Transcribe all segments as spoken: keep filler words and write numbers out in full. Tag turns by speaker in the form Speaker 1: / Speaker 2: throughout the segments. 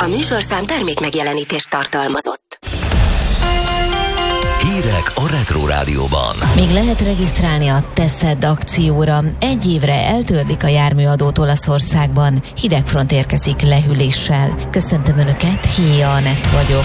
Speaker 1: műsorszám termék megjelenítést tartalmazott.
Speaker 2: Hírek a Retro Rádióban.
Speaker 3: Még lehet regisztrálni a Teszed akcióra. Egy évre eltörlik a járműadót Olaszországban. Hidegfront érkezik lehűléssel. Köszöntöm Önöket, Héja Anett vagyok.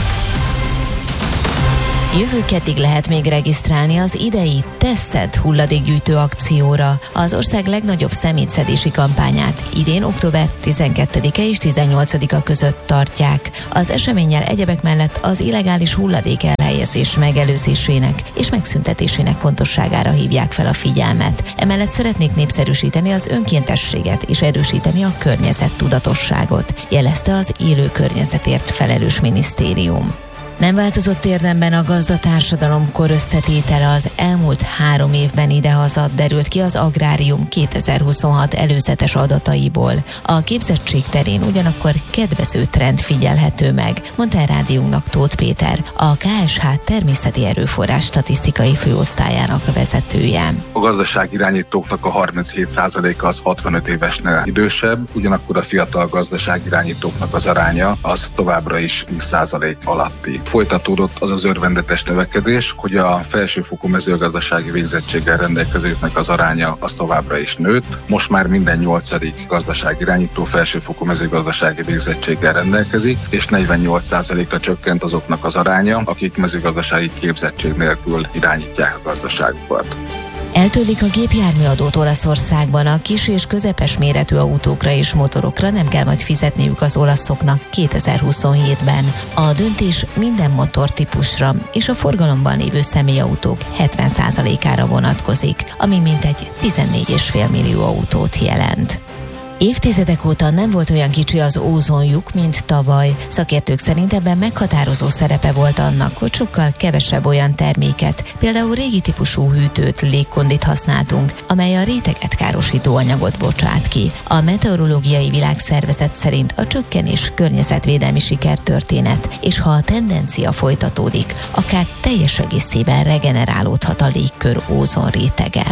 Speaker 3: Jövő keddig lehet még regisztrálni az idei Teszed hulladékgyűjtő akcióra. Az ország legnagyobb szemétszedési kampányát idén október tizenkettedike és tizennyolcadika között tartják. Az eseménnyel egyebek mellett az illegális hulladék elhelyezés megelőzésének és megszüntetésének fontosságára hívják fel a figyelmet. Emellett szeretnék népszerűsíteni az önkéntességet és erősíteni a környezettudatosságot, jelezte az élő környezetért felelős minisztérium. Nem változott érdemben a gazdatársadalom korösszetétele az elmúlt három évben idehaza, derült ki az Agrárium kétezer-huszonhat előzetes adataiból. A képzettség terén ugyanakkor kedvező trend figyelhető meg, mondta a rádiónknak Tóth Péter, a ká es há természeti erőforrás statisztikai főosztályának vezetője.
Speaker 4: A gazdaságirányítóknak a harminchét százaléka az hatvanöt évesnél idősebb, ugyanakkor a fiatal gazdaságirányítóknak az aránya az továbbra is tíz százalék alatti. Folytatódott az az örvendetes növekedés, hogy a felsőfokú mezőgazdasági végzettséggel rendelkezőknek az aránya az továbbra is nőtt. Most már minden nyolcadik gazdaságirányító felsőfokú mezőgazdasági végzettséggel rendelkezik, és negyvennyolc százalékra csökkent azoknak az aránya, akik mezőgazdasági képzettség nélkül irányítják a gazdaságukat.
Speaker 3: Eltörlik a gépjárműadót Olaszországban, a kis és közepes méretű autókra és motorokra nem kell majd fizetniük az olaszoknak kétezer-huszonhétben. A döntés minden motortípusra és a forgalomban lévő személyautók hetven százalékára vonatkozik, ami mintegy tizennégy egész öt millió autót jelent. Évtizedek óta nem volt olyan kicsi az ózonlyuk, mint tavaly. Szakértők szerint ebben meghatározó szerepe volt annak, hogy sokkal kevesebb olyan terméket, például régi típusú hűtőt, légkondit használtunk, amely a réteget károsító anyagot bocsát ki. A Meteorológiai Világszervezet szerint a csökkenés környezetvédelmi sikertörténet, és ha a tendencia folytatódik, akár teljes egészében regenerálódhat a légkör ózonrétege.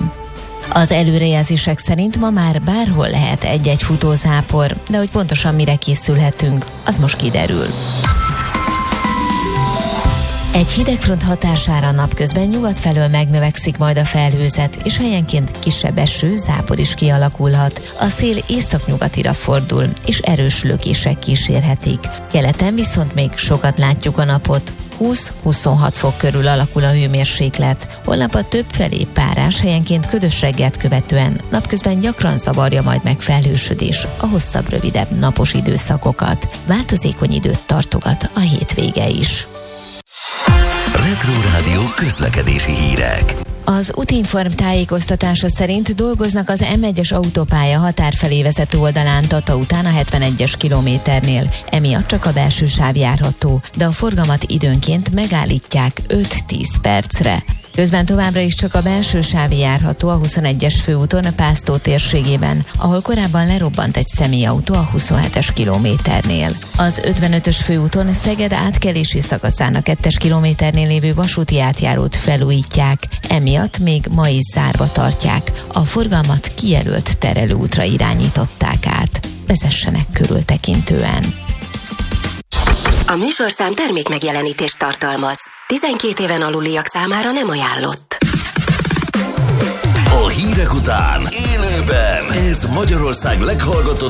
Speaker 3: Az előrejelzések szerint ma már bárhol lehet egy-egy futózápor, de hogy pontosan mire készülhetünk, az most kiderül. Egy hidegfront hatására napközben nyugat felől megnövekszik majd a felhőzet, és helyenként kisebb eső, zápor is kialakulhat. A szél északnyugatira fordul, és erős lökések kísérhetik. Keleten viszont még sokat látjuk a napot. húsz-huszonhat fok körül alakul a hőmérséklet. Holnap a több felé párás, helyenként ködös reggelt követően napközben gyakran zavarja majd meg felhősödés a hosszabb, rövidebb napos időszakokat. Változékony időt tartogat a hétvége is.
Speaker 2: Retro Rádió közlekedési hírek.
Speaker 3: Az Utinform tájékoztatása szerint dolgoznak az em egyes autópálya határ felé vezető oldalán Tata után a hetvenegyes kilométernél. Emiatt csak a belső sáv járható, de a forgalmat időnként megállítják öt-tíz percre. Közben továbbra is csak a belső sáv járható a huszonegyes főúton a Pásztó térségében, ahol korábban lerobbant egy személyautó a huszonhetes kilométernél. Az ötvenötös főúton Szeged átkelési szakaszán a kettes kilométernél lévő vasúti átjárót felújítják, emiatt még ma is zárva tartják. A forgalmat kijelölt terelőútra irányították át. Vezessenek körültekintően.
Speaker 1: A műsorszám termék megjelenítést tartalmaz. tizenkét éven aluliak számára nem ajánlott.
Speaker 2: A hírek után élőben ez Magyarország leghallgatottabb